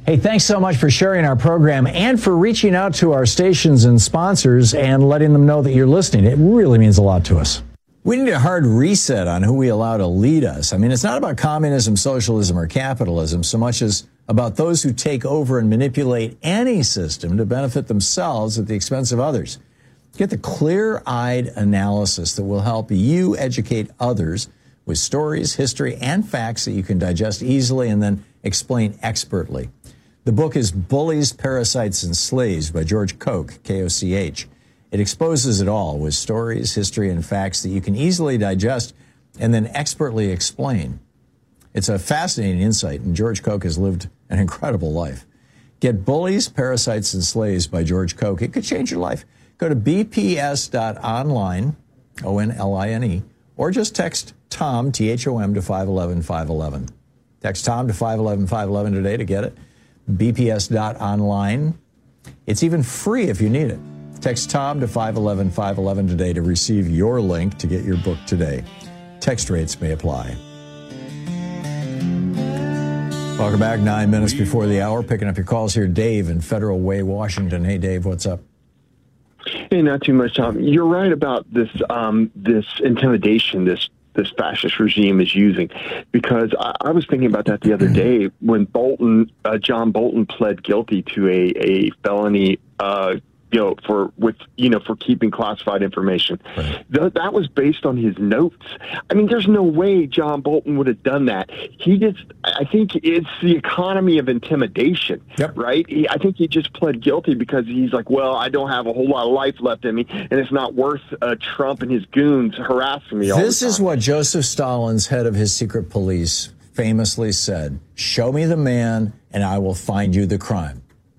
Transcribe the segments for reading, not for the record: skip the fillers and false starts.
Hey, thanks so much for sharing our program and for reaching out to our stations and sponsors and letting them know that you're listening. It really means a lot to us. We need a hard reset on who we allow to lead us. I mean, it's not about communism, socialism, or capitalism so much as about those who take over and manipulate any system to benefit themselves at the expense of others. Get the clear-eyed analysis that will help you educate others with stories, history, and facts that you can digest easily and then explain expertly. The book is Bullies, Parasites, and Slaves by George Koch, K-O-C-H. It exposes it all with stories, history, and facts that you can easily digest and then expertly explain. It's a fascinating insight, and George Koch has lived an incredible life. Get Bullies, Parasites, and Slaves by George Koch. It could change your life. Go to bps.online, O-N-L-I-N-E, or just text TOM, T-H-O-M, to 511-511. Text TOM to 511-511 today to get it. bps.online. It's even free if you need it. Text TOM to 511-511 today to receive your link to get your book today. Text rates may apply. Welcome back, 9 minutes before the hour. Picking up your calls here. Dave in Federal Way, Washington. Hey, Dave, what's up? Hey, not too much, Tom. You're right about this this intimidation this fascist regime is using, because I was thinking about that the other day when John Bolton pled guilty to a felony, for keeping classified information. Right. That was based on his notes. I mean, there's no way John Bolton would have done that. I think it's the economy of intimidation, yep. Right? I think he just pled guilty because he's like, well, I don't have a whole lot of life left in me, and it's not worth Trump and his goons harassing me all the time. This is what Joseph Stalin's head of his secret police famously said: show me the man, and I will find you the crime.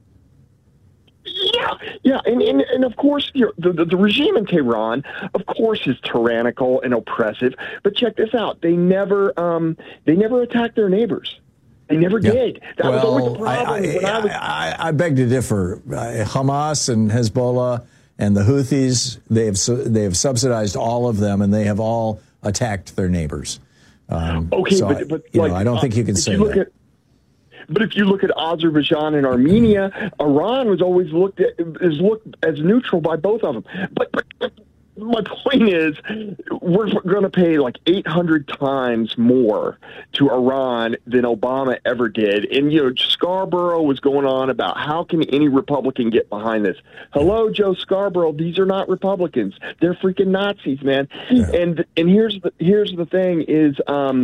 Yeah, and of course the regime in Tehran, of course, is tyrannical and oppressive. But check this out: they never attacked their neighbors. They never did. That was always the problem. I beg to differ. Hamas and Hezbollah and the Houthis, they have subsidized all of them, and they have all attacked their neighbors. Okay, so but I don't think you can say that. But if you look at Azerbaijan and Armenia, Iran was always looked as neutral by both of them. But my point is, we're going to pay like 800 times more to Iran than Obama ever did. And, Scarborough was going on about how can any Republican get behind this? Hello, Joe Scarborough. These are not Republicans. They're freaking Nazis, man. Yeah. And here's the thing is,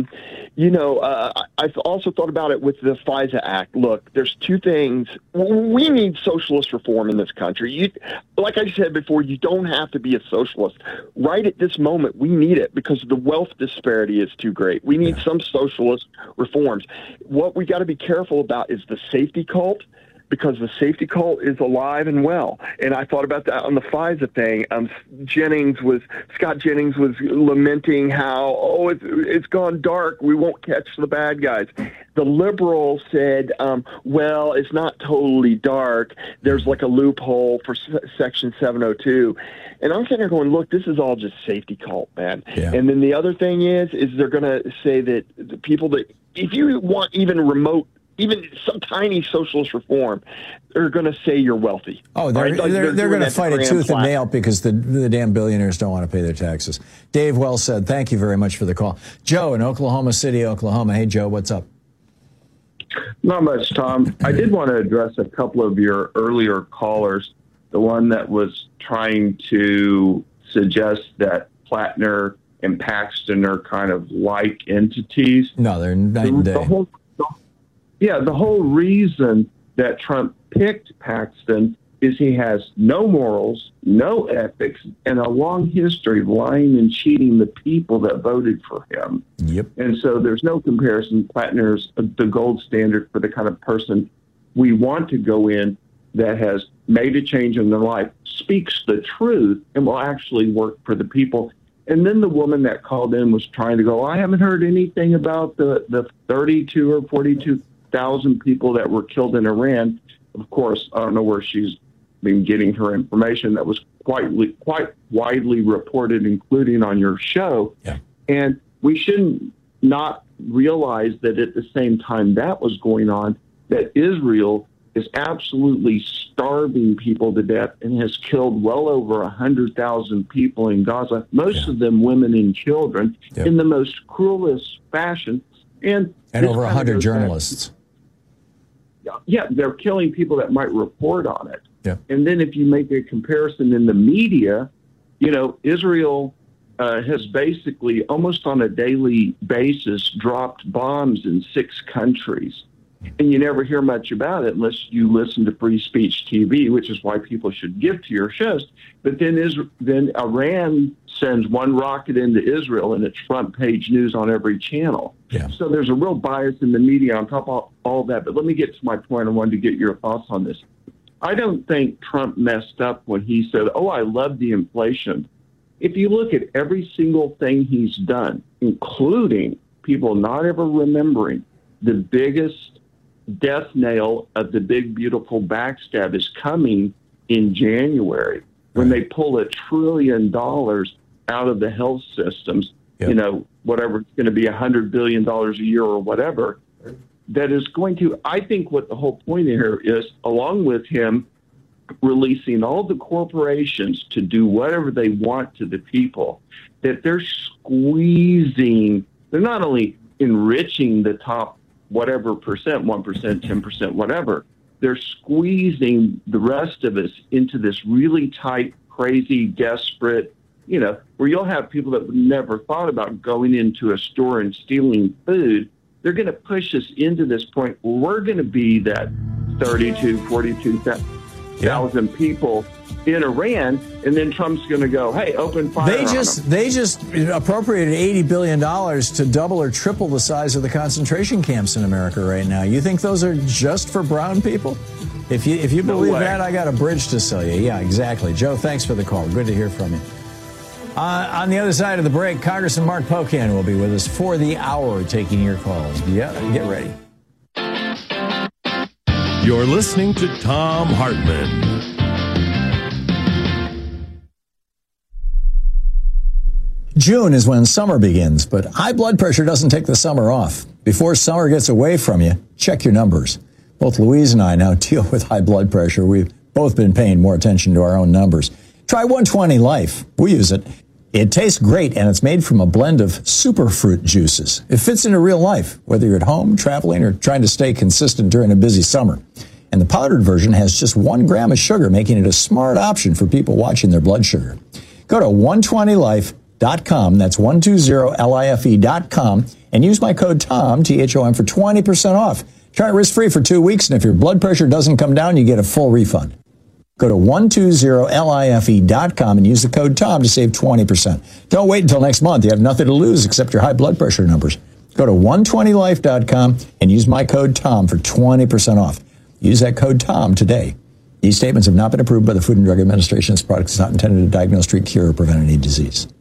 I've also thought about it with the FISA Act. Look, there's two things. We need socialist reform in this country. Like I said before, you don't have to be a socialist. Right at this moment, we need it because the wealth disparity is too great. We need some socialist reforms. What we got to be careful about is the safety cult, because the safety cult is alive and well. And I thought about that on the FISA thing. Scott Jennings was lamenting how, it's gone dark. We won't catch the bad guys. The liberals said, well, it's not totally dark. There's like a loophole for Section 702. And I'm sitting there going, look, this is all just safety cult, man. Yeah. And then the other thing is they're going to say that the people that, if you want even some tiny socialist reform, they're going to say you're wealthy. Oh, they're going to fight it tooth and nail because the damn billionaires don't want to pay their taxes. Dave, well said. Thank you very much for the call. Joe in Oklahoma City, Oklahoma. Hey, Joe, what's up? Not much, Tom. I did want to address a couple of your earlier callers. The one that was trying to suggest that Plattner and Paxton are kind of like entities. No, they're night and day. The whole reason that Trump picked Paxton is he has no morals, no ethics, and a long history of lying and cheating the people that voted for him. Yep. And so there's no comparison. Plattner's the gold standard for the kind of person we want to go in that has made a change in their life, speaks the truth, and will actually work for the people. And then the woman that called in was trying to go, I haven't heard anything about the 32 or 42,000 people that were killed in Iran. Of course, I don't know where she's been getting her information. That was quite widely reported, including on your show. Yeah. And we shouldn't not realize that at the same time that was going on, that Israel is absolutely starving people to death and has killed well over 100,000 people in Gaza, most of them women and children, in the most cruelest fashion. And over 100 journalists. Yeah, they're killing people that might report on it. Yeah. And then if you make a comparison in the media, Israel has basically almost on a daily basis dropped bombs in 6 countries. And you never hear much about it unless you listen to Free Speech TV, which is why people should give to your shows. But then Iran sends one rocket into Israel, and it's front page news on every channel. Yeah. So there's a real bias in the media on top of all that. But let me get to my point. I wanted to get your thoughts on this. I don't think Trump messed up when he said, I love the inflation. If you look at every single thing he's done, including people not ever remembering the biggest death nail of the big, beautiful backstab is coming in January when they pull $1 trillion out of the health systems, whatever it's going to be, $100 billion a year or whatever. That is going to, I think what the whole point here is, along with him releasing all the corporations to do whatever they want to the people, that they're squeezing, they're not only enriching the top whatever percent, 1%, 10%, whatever, they're squeezing the rest of us into this really tight, crazy, desperate, where you'll have people that never thought about going into a store and stealing food. They're going to push us into this point where we're going to be that 42,000 people in Iran, and then Trump's going to go, hey, open fire They just appropriated $80 billion to double or triple the size of the concentration camps in America right now. You think those are just for brown people? If you believe that, I got a bridge to sell you. Yeah, exactly. Joe, thanks for the call. Good to hear from you. On the other side of the break, Congressman Mark Pocan will be with us for the hour taking your calls. Yeah, get ready. You're listening to Thom Hartmann. June is when summer begins, but high blood pressure doesn't take the summer off. Before summer gets away from you, check your numbers. Both Louise and I now deal with high blood pressure. We've both been paying more attention to our own numbers. Try 120 Life. We use it. It tastes great, and it's made from a blend of superfruit juices. It fits into real life, whether you're at home, traveling, or trying to stay consistent during a busy summer. And the powdered version has just 1 gram of sugar, making it a smart option for people watching their blood sugar. Go to 120life.com, that's 120life.com, and use my code TOM, T-H-O-M, for 20% off. Try it risk-free for 2 weeks, and if your blood pressure doesn't come down, you get a full refund. Go to 120life.com and use the code TOM to save 20%. Don't wait until next month. You have nothing to lose except your high blood pressure numbers. Go to 120life.com and use my code TOM for 20% off. Use that code TOM today. These statements have not been approved by the Food and Drug Administration. This product is not intended to diagnose, treat, cure, or prevent any disease.